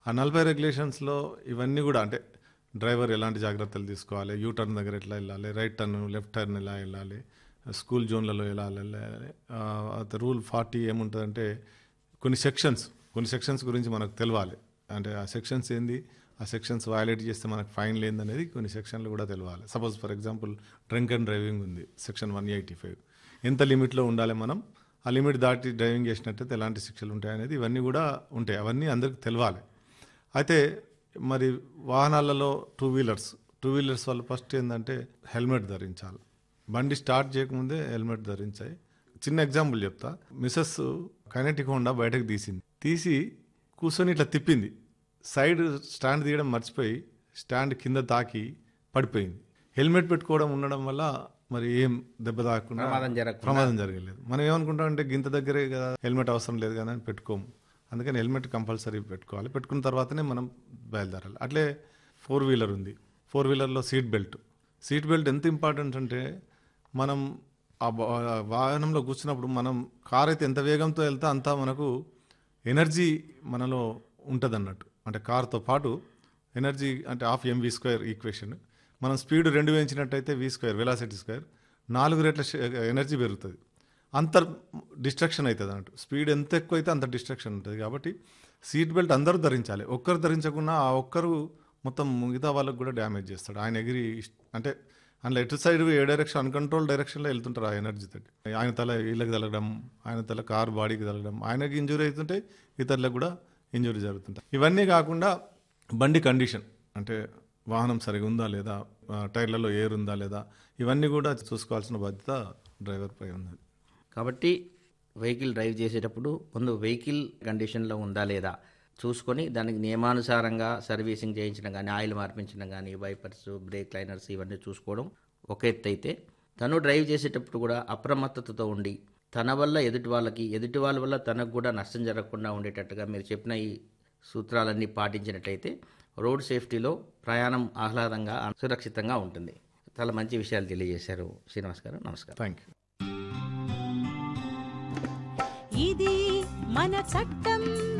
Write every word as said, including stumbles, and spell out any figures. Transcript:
ఆ నలభై రెగ్యులేషన్స్లో ఇవన్నీ కూడా అంటే డ్రైవర్ ఎలాంటి జాగ్రత్తలు తీసుకోవాలి, యూ టర్న్ దగ్గర ఎట్లా వెళ్ళాలి, రైట్ టర్న్ లెఫ్ట్ టర్న్ ఎలా వెళ్ళాలి, స్కూల్ జోన్లలో ఎలా వెళ్ళాలి, రూల్ ఫార్టీ ఏముంటుందంటే కొన్ని సెక్షన్స్ కొన్ని సెక్షన్స్ గురించి మనకు తెలవాలి. అంటే ఆ సెక్షన్స్ ఏంది, ఆ సెక్షన్స్ వయలేట్ చేస్తే మనకు ఫైన్ లేని అనేది కొన్ని సెక్షన్లు కూడా తెలవాలి. Suppose for example drunk and driving ఉంది, సెక్షన్ వన్ ఎయిటీ ఫైవ్ ఎంత లిమిట్లో ఉండాలి, మనం ఆ లిమిట్ దాటి డ్రైవింగ్ చేసినట్టయితే ఎలాంటి శిక్షలు ఉంటాయి అనేది ఇవన్నీ కూడా ఉంటాయి. అవన్నీ అందరికి తెలవాలి. అయితే మరి వాహనాలలో టూ వీలర్స్ టూ వీలర్స్ వాళ్ళు ఫస్ట్ ఏంటంటే హెల్మెట్ ధరించాలి. బండి స్టార్ట్ చేయకముందే హెల్మెట్ ధరించాయి. చిన్న ఎగ్జాంపుల్ చెప్తా. మిసెస్ కైనెటిక్ హోండా బయటకు తీసింది, తీసి కూర్చొని ఇట్లా తిప్పింది, సైడ్ స్టాండ్ తీయడం మర్చిపోయి స్టాండ్ కింద తాకి పడిపోయింది. హెల్మెట్ పెట్టుకోవడం ఉండడం వల్ల మరి ఏం దెబ్బ తాకుండా ప్రమాదం జరగలేదు. మనం ఏమనుకుంటాం అంటే గింత దగ్గరే కదా, హెల్మెట్ అవసరం లేదు కదా అని పెట్టుకోము. అందుకని హెల్మెట్ కంపల్సరీ పెట్టుకోవాలి. పెట్టుకున్న తర్వాతనే మనం బయలుదేరాలి. అట్లే ఫోర్ వీలర్ ఉంది, four వీలర్లో seat belt seat belt ఎంత ఇంపార్టెంట్ అంటే మనం ఆ వాహనంలో కూర్చున్నప్పుడు మనం కార్ అయితే ఎంత వేగంతో వెళ్తే అంత మనకు ఎనర్జీ మనలో ఉంటుంది అన్నట్టు. అంటే కార్తో పాటు ఎనర్జీ అంటే హాఫ్ ఎంవి స్క్వేర్ ఈక్వేషన్. మనం స్పీడ్ రెండు పెంచినట్టయితే వి స్క్వేర్ వెలాసిటీ స్క్వేర్ నాలుగు రెట్ల ఎనర్జీ పెరుగుతుంది. అంత డిస్ట్రక్షన్ అవుతుంది అన్నట్టు. స్పీడ్ ఎంత ఎక్కువ అయితే అంత డిస్ట్రక్షన్ ఉంటుంది. కాబట్టి సీట్ బెల్ట్ అందరూ ధరించాలి. ఒక్కరు ధరించకుండా ఆ ఒక్కరు మొత్తం మిగతా వాళ్ళకు కూడా డ్యామేజ్ చేస్తాడు. ఆయన ఎగిరి అంటే అందులో ఎటు సైడ్ ఏ డైరెక్షన్ అన్కంట్రోల్ డైరెక్షన్లో వెళ్తుంటారు ఆ ఎనర్జీ తోటి. ఆయన తల వీళ్ళకి తలగడం, ఆయన తల కారు బాడీకి తలగడం, ఆయనకి ఇంజురీ అవుతుంటే ఇతరులకు కూడా ఇంజురీ జరుగుతుంటాయి. ఇవన్నీ కాకుండా బండి కండిషన్ అంటే వాహనం సరిగా ఉందా లేదా, టైర్లలో ఎయిర్ ఉందా లేదా, ఇవన్నీ కూడా చూసుకోవాల్సిన బాధ్యత డ్రైవర్ పై ఉంది. కాబట్టి వెహికల్ డ్రైవ్ చేసేటప్పుడు ముందు వెహికల్ కండిషన్లో ఉందా లేదా చూసుకొని దానికి నియమానుసారంగా సర్వీసింగ్ చేయించడం కానీ, ఆయిల్ మార్పించడం కానీ, వైపర్స్, బ్రేక్ లైనర్స్ ఇవన్నీ చూసుకోవడం ఒక ఎత్తు అయితే, తను డ్రైవ్ చేసేటప్పుడు కూడా అప్రమత్తతతో ఉండి తన వల్ల ఎదుటి వాళ్ళకి, ఎదుటి వాళ్ళ వల్ల తనకు కూడా నష్టం జరగకుండా ఉండేటట్టుగా మీరు చెప్పిన ఈ సూత్రాలన్నీ పాటించినట్లయితే రోడ్ సేఫ్టీలో ప్రయాణం ఆహ్లాదంగా సురక్షితంగా ఉంటుంది. చాలా మంచి విషయాలు తెలియజేశారు శ్రీనివాస్ గారు. నమస్కారం. Thank you. ఇది మన చట్టం